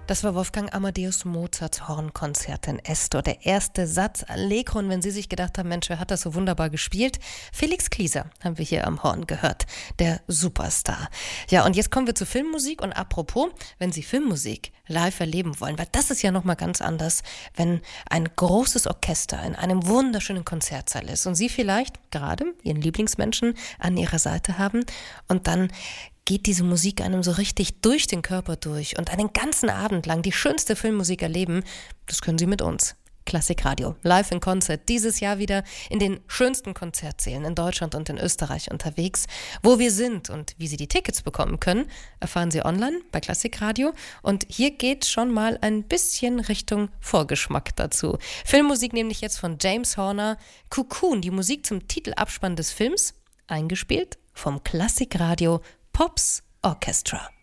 Das war Wolfgang Amadeus Mozarts Hornkonzert in S-Dur. Der erste Satz Allegro. Und wenn Sie sich gedacht haben, Mensch, wer hat das so wunderbar gespielt? Felix Klieser haben wir hier am Horn gehört, der Superstar. Ja, und jetzt kommen wir zur Filmmusik. Und apropos, wenn Sie Filmmusik live erleben wollen, weil das ist ja nochmal ganz anders, wenn ein großes Orchester in einem wunderschönen Konzertsaal ist und Sie vielleicht gerade Ihren Lieblingsmenschen an Ihrer Seite haben und dann geht diese Musik einem so richtig durch den Körper durch und einen ganzen Abend lang die schönste Filmmusik erleben, das können Sie mit uns. Klassikradio, live in Konzert, dieses Jahr wieder in den schönsten Konzertsälen in Deutschland und in Österreich unterwegs. Wo wir sind und wie Sie die Tickets bekommen können, erfahren Sie online bei Klassikradio. Und hier geht schon mal ein bisschen Richtung Vorgeschmack dazu. Filmmusik nämlich jetzt von James Horner, Cocoon, die Musik zum Titelabspann des Films, eingespielt vom Klassikradio Pops Orchestra.